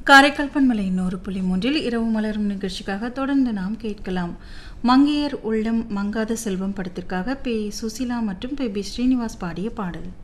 காரைக்கால் பண்பலை 100.3 இரவு மலரும் நிகழ்ச்சிக்காக தொடர்ந்து நாம் கேட்கலாம். மங்கையர் உள்ளம் மங்காத செல்வம் படத்திற்காக பி. சுசிலா மற்றும் பி. ஸ்ரீனிவாஸ் பாடிய பாடல்.